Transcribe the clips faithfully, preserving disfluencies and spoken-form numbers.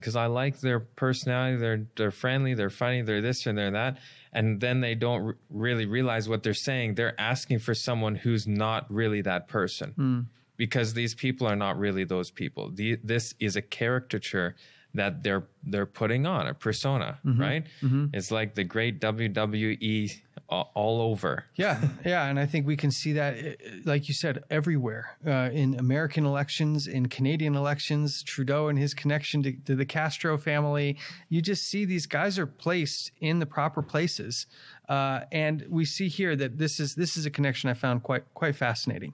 because I like their personality. They're they're friendly. They're funny. They're this and they're that. And then they don't r- really realize what they're saying. They're asking for someone who's not really that person, mm. because these people are not really those people. The, this is a caricature that they're they're putting on, a persona, mm-hmm. right? Mm-hmm. It's like the great W W E all, all over. Yeah, yeah, and I think we can see that, like you said, everywhere. Uh, in American elections, in Canadian elections, Trudeau and his connection to, to the Castro family, you just see these guys are placed in the proper places. Uh, and we see here that this is this is a connection I found quite quite fascinating.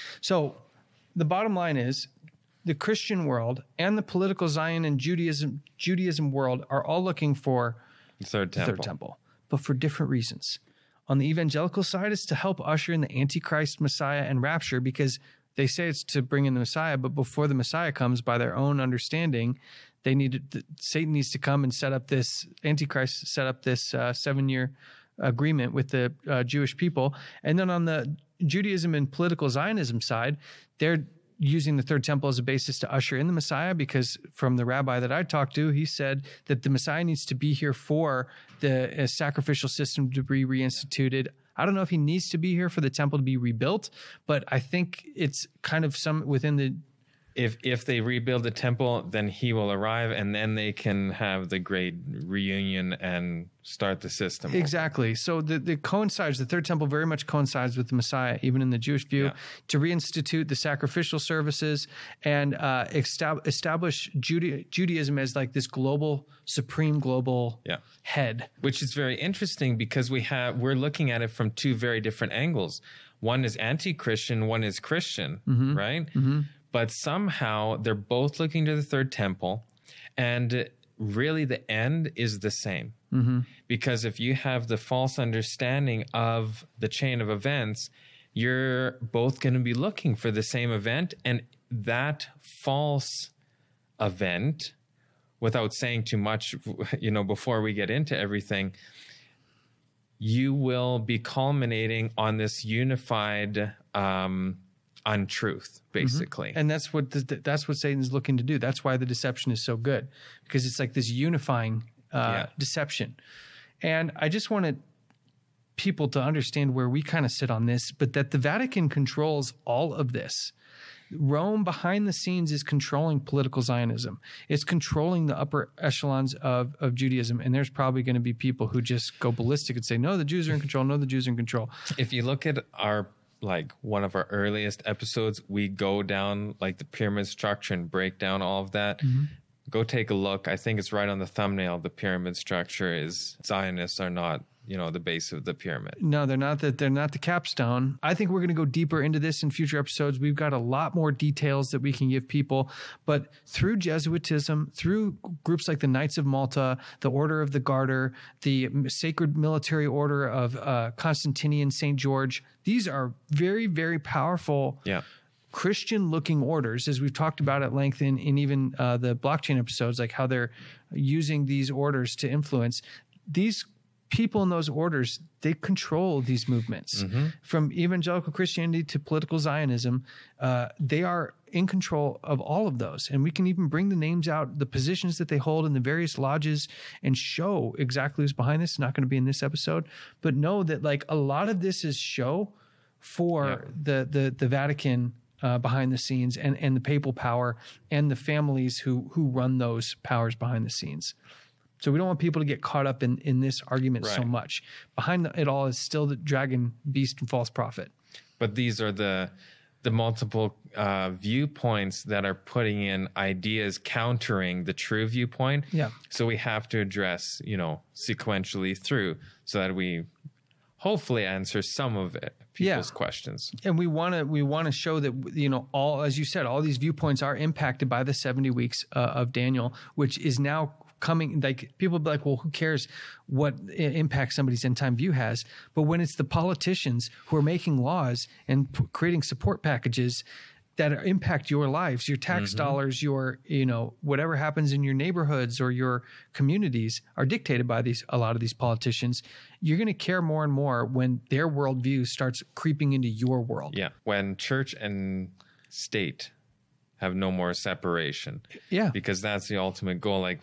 So the bottom line is, the Christian world and the political Zion and Judaism Judaism world are all looking for the third the temple. third temple, but for different reasons. On the evangelical side, it's to help usher in the Antichrist, Messiah, and rapture, because they say it's to bring in the Messiah, but before the Messiah comes, by their own understanding, they need to, Satan needs to come and set up this Antichrist, set up this uh, seven-year agreement with the uh, Jewish people. And then on the Judaism and political Zionism side, they're using the third temple as a basis to usher in the Messiah, because from the rabbi that I talked to, he said that the Messiah needs to be here for the uh, sacrificial system to be reinstituted. I don't know if he needs to be here for the temple to be rebuilt, but I think it's kind of some within the... If if they rebuild the temple, then he will arrive, and then they can have the great reunion and start the system. Exactly. Over. So the, the coincides, the third temple very much coincides with the Messiah, even in the Jewish view, yeah. to reinstitute the sacrificial services and uh, estab- establish Juda- Judaism as like this global, supreme global yeah. head. Which is very interesting, because we have we're looking at it from two very different angles. One is anti-Christian, one is Christian, mm-hmm. right? Mm-hmm. But somehow they're both looking to the third temple, and really the end is the same. Mm-hmm. Because if you have the false understanding of the chain of events, you're both going to be looking for the same event, and that false event, without saying too much, you know, before we get into everything, you will be culminating on this unified um untruth, basically. Mm-hmm. And that's what the, that's what Satan's looking to do. That's why the deception is so good, because it's like this unifying uh, yeah. deception. And I just wanted people to understand where we kind of sit on this, but that the Vatican controls all of this. Rome behind the scenes is controlling political Zionism. It's controlling the upper echelons of, of Judaism. And there's probably going to be people who just go ballistic and say, no, the Jews are in control. No, the Jews are in control. If you look at our like one of our earliest episodes, we go down like the pyramid structure and break down all of that. Mm-hmm. Go take a look. I think it's right on the thumbnail. The pyramid structure is Zionists are not, you know, the base of the pyramid. No, they're not that. They're not the capstone. I think we're going to go deeper into this in future episodes. We've got a lot more details that we can give people, but through Jesuitism, through groups like the Knights of Malta, the Order of the Garter, the Sacred Military Order of uh, Constantinian Saint George, these are very, very powerful yeah. Christian-looking orders, as we've talked about at length in, in even uh, the blockchain episodes, like how they're using these orders to influence. These people in those orders, they control these movements. Mm-hmm. From evangelical Christianity to political Zionism, uh, they are in control of all of those. And we can even bring the names out, the positions that they hold in the various lodges, and show exactly who's behind this. It's not going to be in this episode, but know that like a lot of this is show for yeah. the, the, the Vatican uh, behind the scenes, and, and the papal power and the families who, who run those powers behind the scenes. So we don't want people to get caught up in, in this argument right. so much. Behind it all is still the dragon, beast, and false prophet. But these are the the multiple uh, viewpoints that are putting in ideas countering the true viewpoint. Yeah. So we have to address, you know, sequentially through, so that we hopefully answer some of it, people's yeah. questions. And we want to we want to show that, you know, all, as you said, all these viewpoints are impacted by the seventy weeks uh, of Daniel, which is now coming. Like, people be like, well, who cares what impact somebody's end time view has? But when it's the politicians who are making laws and p- creating support packages that impact your lives, your tax mm-hmm. dollars, your, you know, whatever happens in your neighborhoods or your communities are dictated by these, a lot of these politicians. You're going to care more and more when their worldview starts creeping into your world. Yeah. When church and state have no more separation. Yeah. Because that's the ultimate goal. Like,